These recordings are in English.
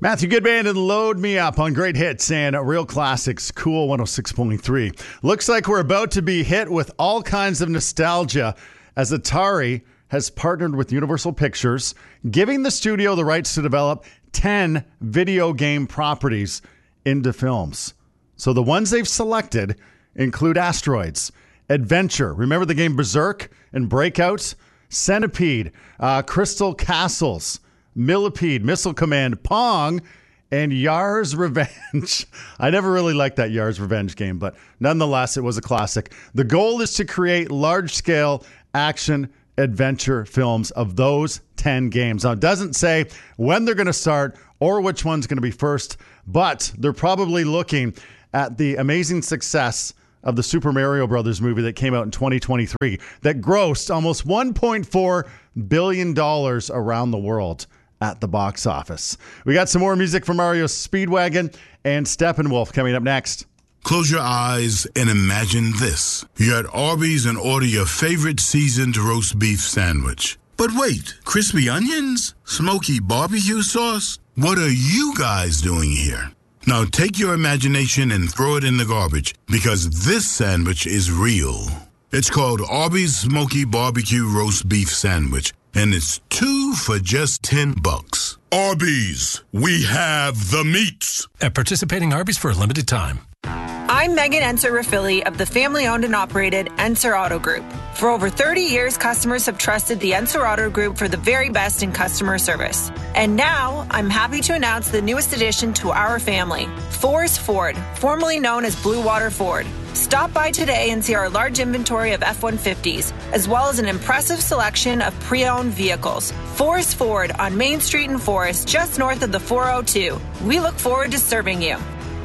Matthew Goodband and Load Me Up on Great Hits and Real Classics, Cool 106.3. Looks like we're about to be hit with all kinds of nostalgia as Atari has partnered with Universal Pictures, giving the studio the rights to develop 10 video game properties into films. So the ones they've selected include Asteroids, Adventure, remember the game Berserk and Breakout, Centipede, Crystal Castles, Millipede, Missile Command, Pong, and Yar's Revenge. I never really liked that Yar's Revenge game, but nonetheless, it was a classic. The goal is to create large-scale action adventure films of those 10 games. Now, it doesn't say when they're going to start or which one's going to be first, but they're probably looking at the amazing success of the Super Mario Brothers movie that came out in 2023 that grossed almost $1.4 billion around the world at the box office. We got some more music from Mario Speedwagon and Steppenwolf coming up next. Close your eyes and imagine this. You're at Arby's and order your favorite seasoned roast beef sandwich. But wait, crispy onions? Smoky barbecue sauce? What are you guys doing here? Now take your imagination and throw it in the garbage, because this sandwich is real. It's called Arby's Smoky Barbecue Roast Beef Sandwich, and it's 2 for just $10. Arby's, we have the meats. At participating Arby's for a limited time. I'm Megan Enser-Raffili of the family-owned and operated Enser Auto Group. For over 30 years, customers have trusted the Enser Auto Group for the very best in customer service. And now, I'm happy to announce the newest addition to our family, Force Ford, formerly known as Blue Water Ford. Stop by today and see our large inventory of F-150s, as well as an impressive selection of pre-owned vehicles. Force Ford on Main Street in Forest, just north of the 402. We look forward to serving you.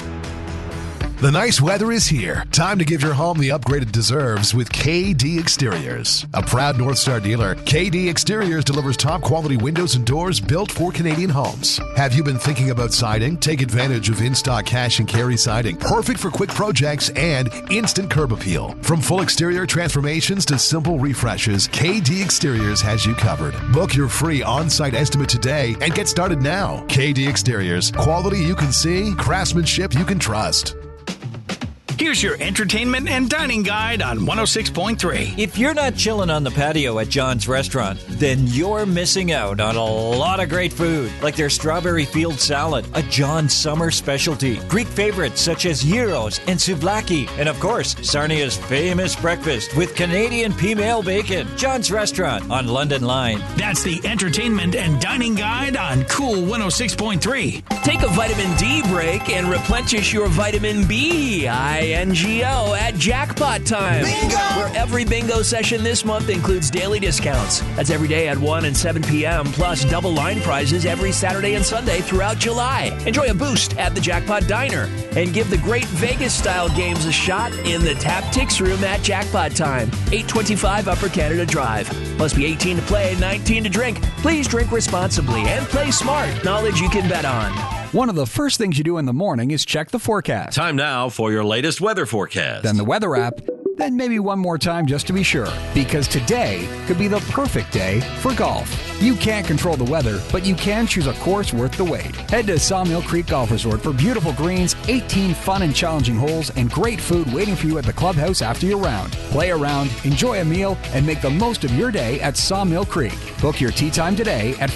The nice weather is here. Time to give your home the upgrade it deserves with KD Exteriors. A proud North Star dealer, KD Exteriors delivers top quality windows and doors built for Canadian homes. Have you been thinking about siding? Take advantage of in-stock cash and carry siding. Perfect for quick projects and instant curb appeal. From full exterior transformations to simple refreshes, KD Exteriors has you covered. Book your free on-site estimate today and get started now. KD Exteriors. Quality you can see, craftsmanship you can trust. Here's your entertainment and dining guide on 106.3. If you're not chilling on the patio at John's Restaurant, then you're missing out on a lot of great food, like their strawberry field salad, a John summer specialty, Greek favorites such as gyros and souvlaki, and of course, Sarnia's famous breakfast with Canadian female bacon. John's Restaurant on London Line. That's the entertainment and dining guide on Cool 106.3. Take a vitamin D break and replenish your vitamin B. INGO at Jackpot Time, bingo! Where every bingo session this month includes daily discounts. That's every day at 1 and 7 p.m., plus double line prizes every Saturday and Sunday throughout July. Enjoy a boost at the Jackpot Diner and give the great Vegas-style games a shot in the Taptics Room at Jackpot Time, 825 Upper Canada Drive. Must be 18 to play, 19 to drink. Please drink responsibly and play smart. Knowledge you can bet on. One of the first things you do in the morning is check the forecast. Time now for your latest weather forecast. Then the weather app. Then maybe one more time just to be sure. Because today could be the perfect day for golf. You can't control the weather, but you can choose a course worth the wait. Head to Sawmill Creek Golf Resort for beautiful greens, 18 fun and challenging holes, and great food waiting for you at the clubhouse after your round. Play around, enjoy a meal, and make the most of your day at Sawmill Creek. Book your tee time today at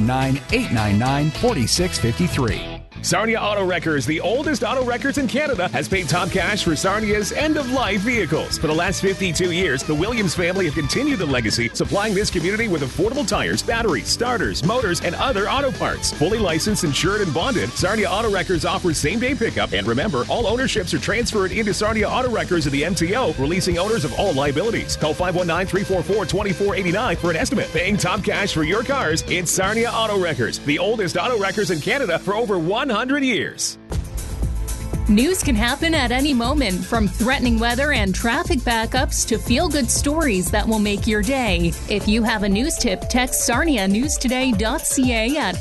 519-899-4653. Sarnia Auto Wreckers, the oldest auto wreckers in Canada, has paid top cash for Sarnia's end-of-life vehicles. For the last 52 years, the Williams family have continued the legacy, supplying this community with affordable tires, batteries, starters, motors, and other auto parts. Fully licensed, insured, and bonded, Sarnia Auto Wreckers offers same-day pickup. And remember, all ownerships are transferred into Sarnia Auto Wreckers of the MTO, releasing owners of all liabilities. Call 519-344-2489 for an estimate. Paying top cash for your cars, it's Sarnia Auto Wreckers, the oldest auto wreckers in Canada for over 100 years. News can happen at any moment, from threatening weather and traffic backups to feel-good stories that will make your day. If you have a news tip, text sarnianewstoday.ca at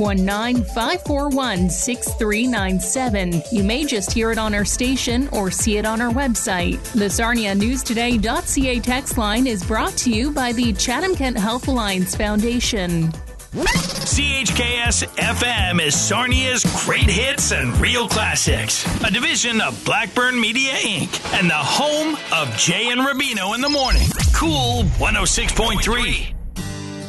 519-541-6397. You may just hear it on our station or see it on our website. The sarnianewstoday.ca text line is brought to you by the Chatham-Kent Health Alliance Foundation. CHKS FM is Sarnia's Great Hits and Real Classics, a division of Blackburn Media Inc. and the home of Jay and Rubino in the morning. Cool 106.3.